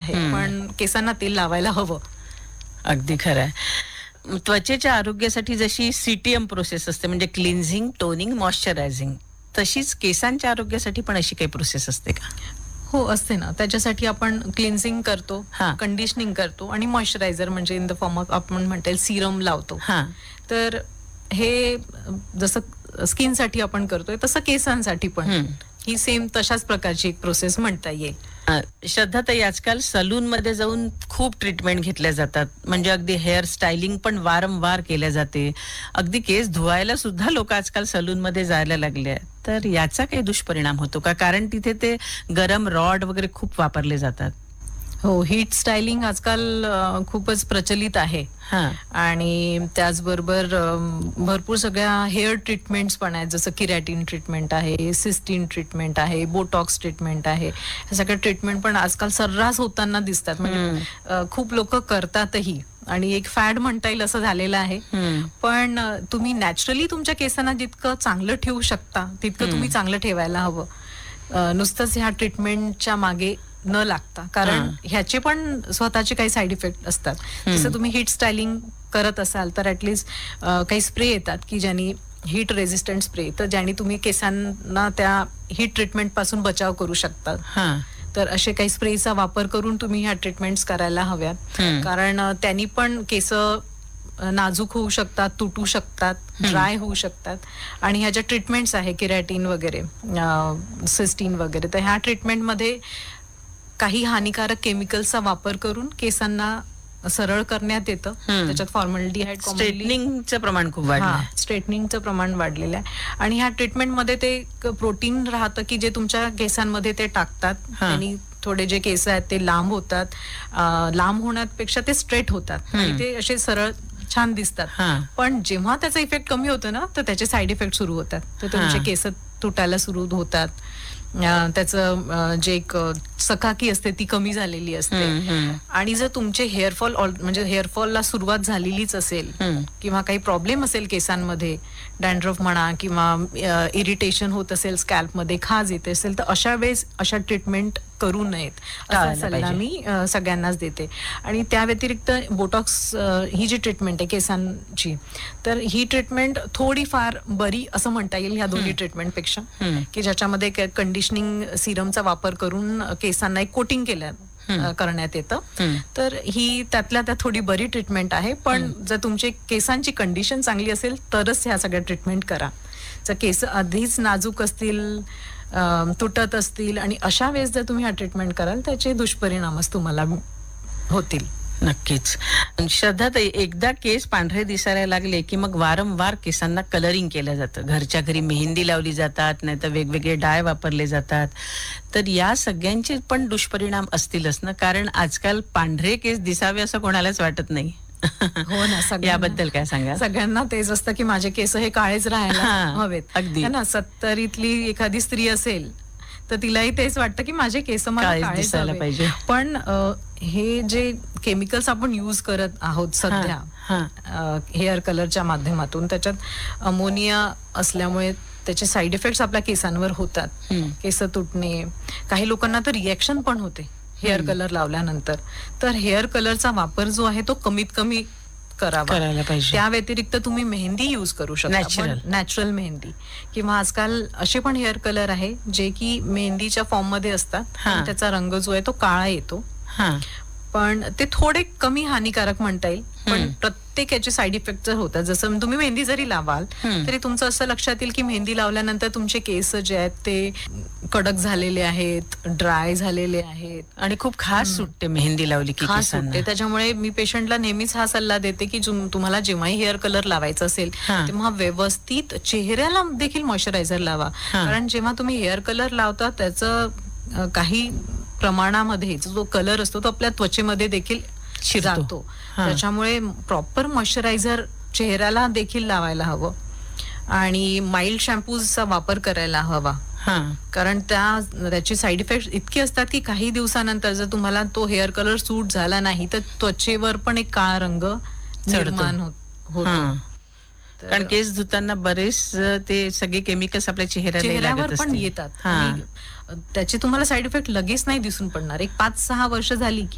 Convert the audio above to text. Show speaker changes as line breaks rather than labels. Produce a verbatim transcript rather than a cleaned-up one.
आहे, पण केसांना तेल लावायला हवं.
अगदी खरं आहे. त्वचेच्या आरोग्यासाठी जशी सीटीएम प्रोसेस असते, म्हणजे क्लिन्झिंग, टोनिंग, मॉइश्चरायझिंग, तशीच केसांच्या आरोग्यासाठी पण अशी काही प्रोसेस असते का?
हो, असते ना. त्याच्यासाठी आपण क्लिन्झिंग करतो,
हां.
कंडिशनिंग करतो आणि मॉइश्चरायझर म्हणजे इन द फॉर्म ऑफ आपण म्हणता येईल सिरम लावतो.
हां.
तर हे जसं स्किनसाठी आपण करतोय तसं केसांसाठी पण ही सेम तशाच प्रकारची एक प्रोसेस म्हणता येईल.
श्रद्धाताई, आजकाल सलून मध्ये जाऊन खूप ट्रीटमेंट घेतल्या जातात, म्हणजे अगदी हेअर स्टायलिंग पण वारंवार केल्या जाते. अगदी केस धुवायला सुद्धा लोक आजकाल सलून मध्ये जायला लागले आहेत. तर याचा काही दुष्परिणाम होतो का? कारण तिथे ते गरम रॉड वगैरे खूप वापरले जातात.
हो, हीट स्टायलिंग आजकाल अ, खूपच प्रचलित आहे.
हां.
आणि त्याचबरोबर अम, भरपूर सगळ्या हेअर ट्रीटमेंट्स पण आहेत, जसं किरॅटिन ट्रीटमेंट आहे, सिस्टीन ट्रीटमेंट आहे, बोटॉक्स ट्रीटमेंट आहे. हे सगळ्या ट्रीटमेंट पण आजकाल सर्रास होताना दिसतात. म्हणजे अ, खूप लोक करतातही आणि एक फॅड म्हणता येईल असं झालेलं आहे. पण अ, तुम्ही नॅचरली तुमच्या केसांना जितकं चांगलं ठेवू शकता तितकं तुम्ही चांगलं ठेवायला हवं. अ, नुसतंच ह्या ट्रीटमेंटच्या मागे न लागता, कारण ह्याचे पण स्वतःचे काही साईड इफेक्ट असतात. जसं तुम्ही हीट स्टायलिंग करत असाल तर ऍटलिस्ट काही स्प्रे येतात की ज्यांनी हीट रेझिस्टंट स्प्रे, तर ज्यांनी तुम्ही केसांना त्या हीट ट्रीटमेंट पासून बचाव करू शकता. तर असे काही स्प्रेचा वापर करून तुम्ही ह्या ट्रीटमेंट्स करायला हव्यात. कारण अ, त्यांनी पण केस नाजूक होऊ शकतात, तुटू शकतात, ड्राय होऊ शकतात. आणि ह्या ज्या ट्रीटमेंट्स आहे किरॅटिन वगैरे, सिस्टीन वगैरे, तर ह्या ट्रीटमेंटमध्ये काही हानिकारक केमिकल्सचा वापर करून केसांना सरळ करण्यात येतं. त्याच्यात फॉर्मल्डिहाइड,
स्ट्रेटनिंगचं प्रमाण खूप वाढलं.
स्ट्रेटनिंगचं प्रमाण वाढलेलं आहे. आणि ह्या ट्रीटमेंटमध्ये ते प्रोटीन राहतं की जे तुमच्या केसांमध्ये ते टाकतात. त्यांनी थोडे जे केस आहेत ते लांब होतात. अ, लांब होण्यापेक्षा ते स्ट्रेट होतात आणि ते असे सरळ छान दिसतात. पण जेव्हा त्याचा इफेक्ट कमी होतो ना, तर त्याचे साईड इफेक्ट सुरू होतात. तर तुमचे केस तुटायला सुरू होतात. त्याचं जे एक चकाकी असते ती कमी झालेली असते. आणि जर तुमचे हेअरफॉल म्हणजे हेअरफॉलला सुरुवात झालेलीच असेल किंवा काही प्रॉब्लेम असेल केसांमध्ये, डॅन्ड्रफ म्हणा किंवा इरिटेशन होत असेल स्कॅल्पमध्ये, खाज येते असेल, तर अशा वेळेस अशा ट्रीटमेंट करू नयेत असा सल्ला मी सगळ्यांनाच देते. आणि त्या व्यतिरिक्त बोटॉक्स ही जी ट्रीटमेंट आहे केसांची, तर ही ट्रीटमेंट थोडीफार बरी असं म्हणता येईल ह्या दोन्ही ट्रीटमेंटपेक्षा, की ज्याच्यामध्ये कंडिशनिंग सिरमचा वापर करून केसांना एक कोटिंग केलं करण्यात येतं. तर ही त्यातल्या त्यात थोडी बरी ट्रीटमेंट आहे. पण जर तुमची केसांची कंडिशन चांगली असेल तरच ह्या सगळ्या ट्रीटमेंट करा. जर केस आधीच नाजूक असतील, तुटत असतील आणि अशा वेळेस जर तुम्ही हा ट्रीटमेंट कराल त्याचे दुष्परिणामच तुम्हाला होतील.
नक्कीच. श्रद्धाताई, एकदा केस पांढरे दिसायला लागले की मग वारंवार केसांना कलरिंग केलं जातं. घरच्या घरी मेहंदी लावली जातात, नाहीतर वेगवेगळे डाय वापरले जातात. तर या सगळ्यांचे पण दुष्परिणाम असतीलच ना, कारण आजकाल पांढरे केस दिसावे असं कोणालाच वाटत नाही.
हो ना.
याबद्दल काय सांगा?
सगळ्यांना तेच असतं की माझे केस हे काळेच राहायला हवेत.
अगदी
ना, सत्तरीतली एखादी स्त्री असेल तर तिलाही तेच वाटतं की माझे केस मला काळे दिसायला पाहिजे. पण हे जे केमिकल्स आपण यूज करत आहोत सध्या हेअर कलरच्या माध्यमातून, त्याच्यात अमोनिया असल्यामुळे त्याचे साईड इफेक्ट्स आपल्या केसांवर होतात. केस तुटणे, काही लोकांना तर रिएक्शन पण होते हेअर कलर लावल्यानंतर. तर हेअर कलरचा वापर जो आहे तो कमीत कमी करावा. त्या व्यतिरिक्त तुम्ही मेहंदी यूज करू शकता, नॅचरल मेहंदी, किंवा आजकाल असे पण हेअर कलर आहे जे की मेहंदीच्या फॉर्म मध्ये असतात. त्याचा रंग जो आहे तो काळा येतो, पण ते थोडे कमी हानिकारक म्हणता येईल. पण प्रत्येक याचे साईड इफेक्ट जर होतात, जसं तुम्ही मेहंदी जरी लावाल तरी तुमचं असं लक्षात येईल की मेहंदी लावल्यानंतर तुमचे केस जे आहेत ते कडक झालेले आहेत, ड्राय झालेले आहेत आणि खूप खास सुटते मेहंदी लावली की केसांना. त्याच्यामुळे मी पेशंटला नेहमीच हा सल्ला देते की तुम्हाला जेव्हाही हेअर कलर लावायचा असेल तेव्हा व्यवस्थित चेहऱ्याला देखील मॉइश्चरायझर लावा. कारण जेव्हा तुम्ही हेअर कलर लावता त्याचं काही प्रमाणामध्ये जो कलर असतो तो आपल्या त्वचेमध्ये देखील जातो. त्याच्यामुळे प्रॉपर मॉइश्चरायझर चेहऱ्याला देखील लावायला हवं आणि माइल्ड शॅम्पूचा वापर करायला हवा. कारण त्या त्याची साईड इफेक्ट इतके असतात की काही दिवसानंतर जर तुम्हाला तो हेअर कलर सूट झाला नाही तर त्वचेवर पण एक काळा रंग निर्माण होतो.
कारण केस धुताना बरेच ते सगळे केमिकल्स आपल्या
चेहऱ्यावर पण येतात. त्याचे तुम्हाला साईड इफेक्ट लगेच नाही दिसून पडणार. एक पाच सहा वर्ष झाली की